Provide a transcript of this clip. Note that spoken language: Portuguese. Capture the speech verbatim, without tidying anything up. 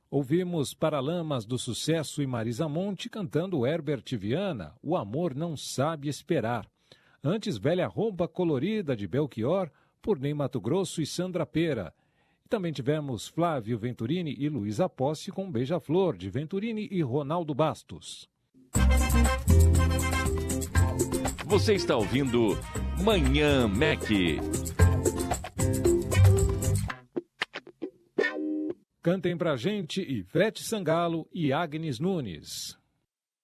Ouvimos Paralamas do Sucesso e Marisa Monte cantando Herbert Viana, O Amor Não Sabe Esperar. Antes, Velha Roupa Colorida de Belchior, por Ney Matogrosso e Sandra Pera. E também tivemos Flávio Venturini e Luísa Posse com Beija-Flor, de Venturini e Ronaldo Bastos. Você está ouvindo Manhã Mac. Cantem pra gente Ivete Sangalo e Agnes Nunes.